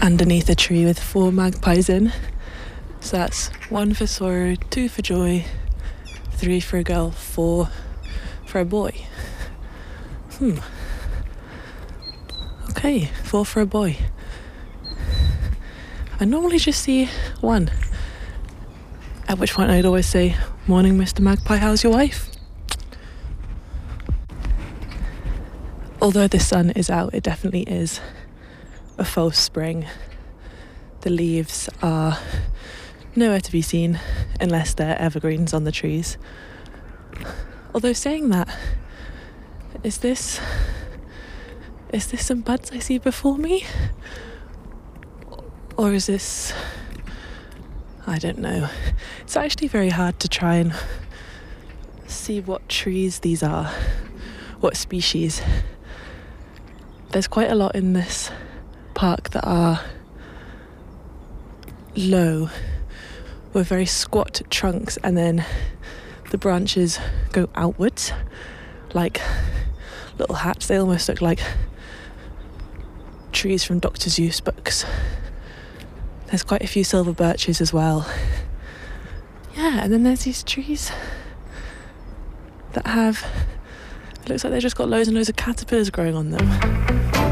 underneath a tree with 4 magpies in. So that's 1 for sorrow, 2 for joy, 3 for a girl, 4 for a boy. Okay, 4 for a boy. I normally just see 1. At which point I'd always say, "Morning, Mr. Magpie, how's your wife?" Although the sun is out, it definitely is a false spring. The leaves are nowhere to be seen unless they're evergreens on the trees. Although saying that, is this some buds I see before me? Or is this... I don't know. It's actually very hard to try and see what trees these are, what species. There's quite a lot in this park that are low, with very squat trunks, and then the branches go outwards like little hats. They almost look like trees from Dr. Seuss books. There's quite a few silver birches as well. Yeah, and then there's these trees that have... It looks like they've just got loads and loads of caterpillars growing on them.